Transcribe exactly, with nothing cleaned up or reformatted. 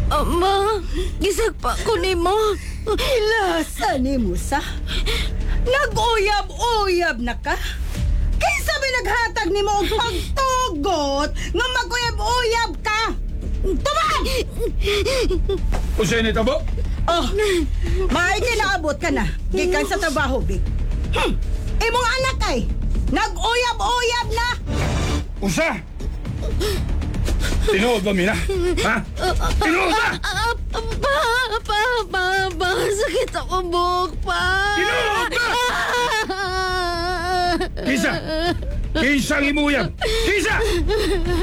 Ama, gisag pa ko ni mo. Ilasa ni Musa. Nag-uyab-uyab na ka? Kaysa may naghatag ni mo og pagtugot nga mag-uyab-uyab ka! Tumag! Usa ni tabo? Oh, maay kinaabot ka na. Gikan sa trabaho, Big. Hmm, imong anak ay nag-uyab-uyab na! Usa? Tinuod ba, Mina? Ha? Tinuod ba? Ah, pa, pa, pa, pa, sakit ako buhok pa. Tinuod ba? Kisa! Kisa ang imuyab! Kisa!